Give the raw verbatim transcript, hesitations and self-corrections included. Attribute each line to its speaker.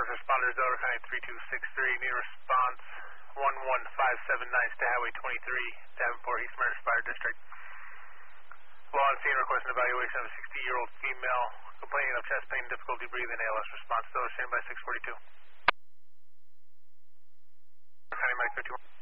Speaker 1: First responders, Delaware County three two six three, need a response one one five seven nine to Highway twenty-three, Davenport, East Meredith Fire District. Law on scene requesting evaluation of a sixty-year-old female complaining of chest pain, difficulty breathing, A L S response. Delaware, standing by six forty-two. County Medic fifty-one.